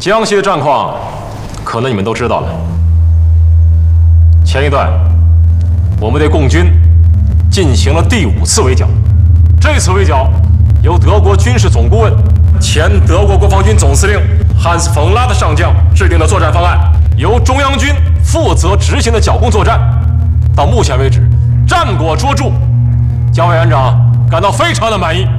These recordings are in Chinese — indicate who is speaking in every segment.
Speaker 1: 江西的战况，可能你们都知道了。前一段，我们对共军进行了第5次围剿。这次围剿由德国军事总顾问、前德国国防军总司令汉斯·冯拉的上将制定的作战方案，由中央军负责执行的剿共作战。到目前为止，战果卓著，蒋委员长感到非常的满意。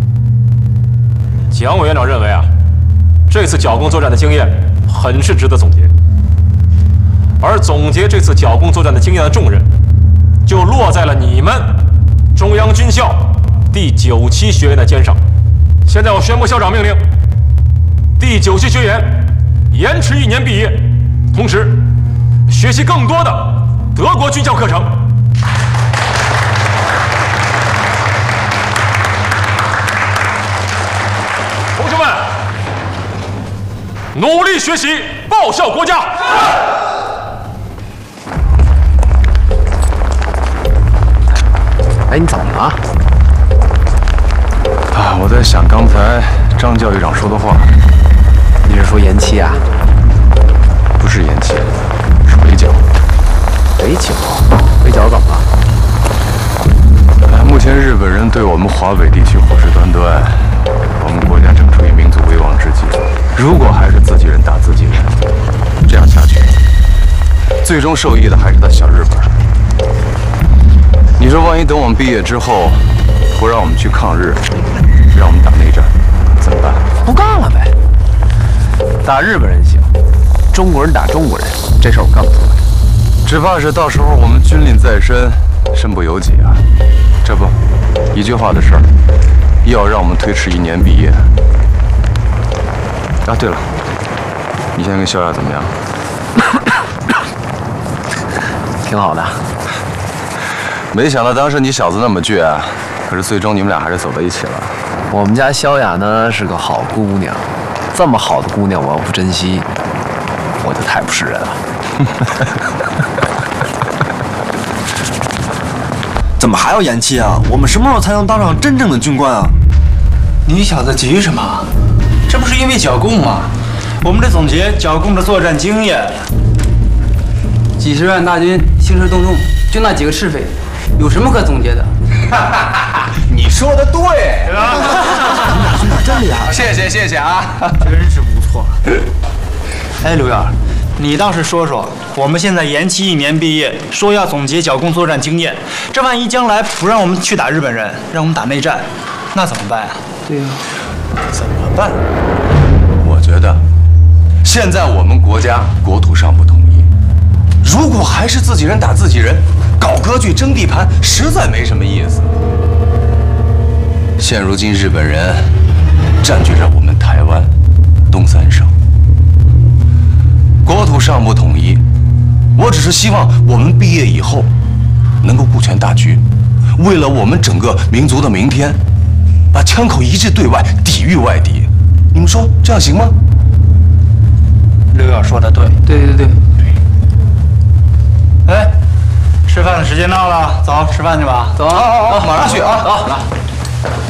Speaker 1: 蒋委员长认为这次剿共作战的经验很是值得总结，而总结这次剿共作战的经验的重任，就落在了你们中央军校第9期学员的肩上。现在我宣布校长命令，第9期学员延迟1年毕业，同时学习更多的德国军校课程。同学们，努力学习，报效国家。
Speaker 2: 哎，你怎么了？
Speaker 3: 我在想刚才张教育长说的话。
Speaker 2: 你是说延期啊？
Speaker 3: 不是延期，是围剿。
Speaker 2: 围剿？围剿怎么了？
Speaker 3: 目前日本人对我们华北地区虎视眈眈，我们国家正处于民族危亡之际。如果还是自己人打自己人，这样下去，最终受益的还是他小日本。你说，万一等我们毕业之后，不让我们去抗日，让我们打内战，怎么办？
Speaker 2: 不干了呗。打日本人行，中国人打中国人，这事儿我干不出来。
Speaker 3: 只怕是到时候我们军令在身，身不由己啊！这不，一句话的事儿，又要让我们推迟1年毕业。啊，对了，你现在跟肖亚怎么样？
Speaker 2: 挺好的。
Speaker 3: 没想到当时你小子那么倔啊，可是最终你们俩还是走到一起了。
Speaker 2: 我们家萧雅呢是个好姑娘，这么好的姑娘我要不珍惜，我就太不是人了。
Speaker 4: 怎么还要延期啊？我们什么时候才能当上真正的军官啊？
Speaker 5: 你小子急什么？这不是因为剿共吗？我们得总结剿共的作战经验。
Speaker 6: 几十万大军兴师动众，就那几个赤匪，有什么可总结的？
Speaker 5: 你说的对，
Speaker 4: 军长真厉害！
Speaker 5: 谢谢啊，
Speaker 4: 真是不错。
Speaker 5: 哎，刘远，你倒是说说，我们现在延期1年毕业，说要总结剿共作战经验，这万一将来不让我们去打日本人，让我们打内战，那怎么办啊？
Speaker 6: 对呀，
Speaker 3: 怎么办？我觉得，现在我们国家国土尚不统一，如果还是自己人打自己人，搞割据争地盘，实在没什么意思。现如今日本人占据着我们台湾、东3省，国土尚不统一，我只是希望我们毕业以后能够顾全大局，为了我们整个民族的明天，把枪口一致对外，抵御外敌。你们说这样行吗？
Speaker 5: 刘远说的对。
Speaker 6: 对。
Speaker 5: 哎，吃饭的时间到了，走，吃饭去吧。
Speaker 6: 走，
Speaker 3: 马上去啊！
Speaker 6: 走。